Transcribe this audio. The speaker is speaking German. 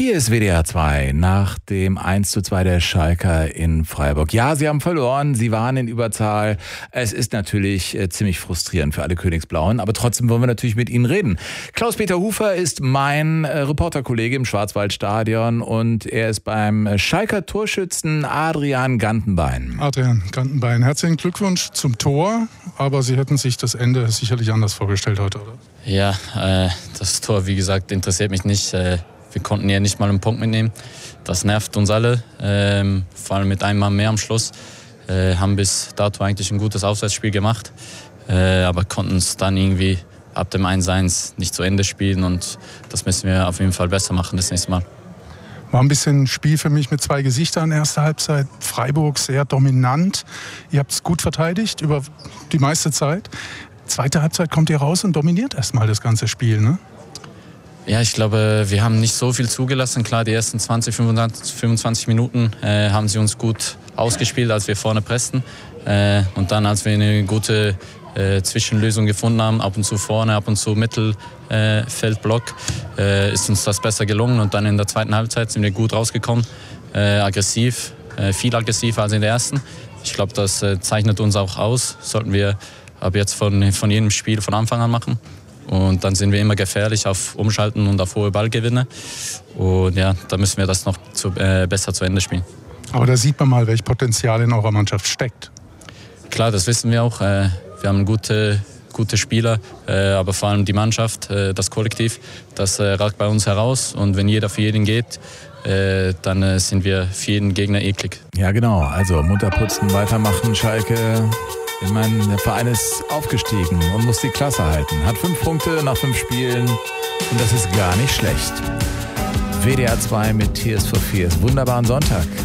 Hier ist WDR 2 nach dem 1:2 der Schalker in Freiburg. Ja, sie haben verloren, sie waren in Überzahl. Es ist natürlich ziemlich frustrierend für alle Königsblauen, aber trotzdem wollen wir natürlich mit Ihnen reden. Klaus-Peter Hufer ist mein Reporterkollege im Schwarzwaldstadion und er ist beim Schalker Torschützen Adrian Gantenbein. Adrian Gantenbein, herzlichen Glückwunsch zum Tor, aber Sie hätten sich das Ende sicherlich anders vorgestellt heute, oder? Ja, das Tor, wie gesagt, interessiert mich nicht. Wir konnten ja nicht mal einen Punkt mitnehmen. Das nervt uns alle, vor allem mit einem Mann mehr am Schluss. Haben bis dato eigentlich ein gutes Auswärtsspiel gemacht, aber konnten es dann irgendwie ab dem 1:1 nicht zu Ende spielen und das müssen wir auf jeden Fall besser machen das nächste Mal. War ein bisschen ein Spiel für mich mit zwei Gesichtern. Erste Halbzeit Freiburg sehr dominant. Ihr habt es gut verteidigt über die meiste Zeit. Zweite Halbzeit kommt ihr raus und dominiert erstmal das ganze Spiel, ne? Ja, ich glaube, wir haben nicht so viel zugelassen. Klar, die ersten 20, 25 Minuten haben sie uns gut ausgespielt, als wir vorne pressten. Und dann, als wir eine gute Zwischenlösung gefunden haben, ab und zu vorne, ab und zu Mittelfeldblock, ist uns das besser gelungen. Und dann in der zweiten Halbzeit sind wir gut rausgekommen, aggressiv, viel aggressiver als in der ersten. Ich glaube, das zeichnet uns auch aus. Sollten wir ab jetzt von jedem Spiel von Anfang an machen. Und dann sind wir immer gefährlich auf Umschalten und auf hohe Ballgewinne. Und ja, da müssen wir das noch besser zu Ende spielen. Aber da sieht man mal, welches Potenzial in eurer Mannschaft steckt. Klar, das wissen wir auch. Wir haben gute Spieler, aber vor allem die Mannschaft, das Kollektiv, das ragt bei uns heraus. Und wenn jeder für jeden geht, dann sind wir für jeden Gegner eklig. Ja, genau. Also munter putzen, weitermachen, Schalke. Ich meine, der Verein ist aufgestiegen und muss die Klasse halten. Hat 5 Punkte nach 5 Spielen und das ist gar nicht schlecht. WDR 2 mit Tears for Fears. Wunderbaren Sonntag.